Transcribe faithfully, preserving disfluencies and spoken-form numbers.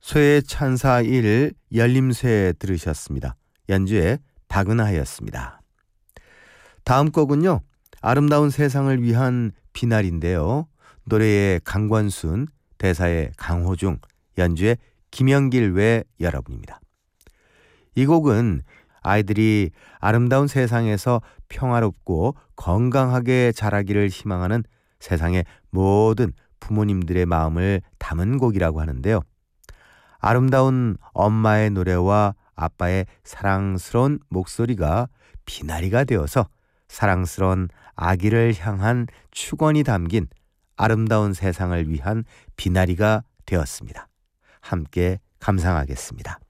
쇠의 찬사 일 열림쇠 들으셨습니다. 연주의 박은하였습니다. 다음 곡은요, 아름다운 세상을 위한 비날인데요. 노래의 강권순, 대사의 강호중, 연주의 김영길 외 여러분입니다. 이 곡은 아이들이 아름다운 세상에서 평화롭고 건강하게 자라기를 희망하는 세상의 모든 부모님들의 마음을 담은 곡이라고 하는데요. 아름다운 엄마의 노래와 아빠의 사랑스러운 목소리가 비나리가 되어서 사랑스러운 아기를 향한 축원이 담긴 아름다운 세상을 위한 비나리가 되었습니다. 함께 감상하겠습니다.